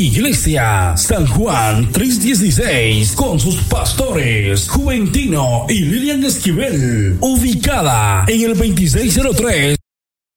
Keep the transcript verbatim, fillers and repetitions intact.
Iglesia San Juan trescientos dieciséis con sus pastores Juventino y Lilian Esquivel, ubicada en el veintiséis cero tres